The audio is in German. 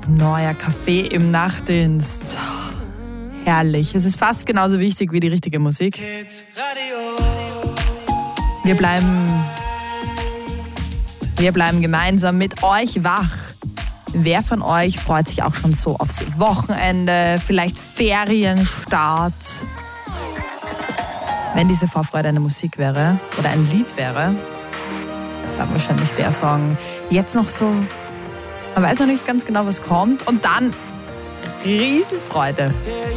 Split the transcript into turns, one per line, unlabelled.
Neuer Kaffee im Nachtdienst. Herrlich. Es ist fast genauso wichtig wie die richtige Musik. Wir bleiben gemeinsam mit euch wach. Wer von euch freut sich auch schon so aufs Wochenende, vielleicht Ferienstart? Wenn diese Vorfreude eine Musik wäre oder ein Lied wäre, dann wahrscheinlich der Song. Jetzt noch so, man weiß noch nicht ganz genau, was kommt. Und dann Riesenfreude.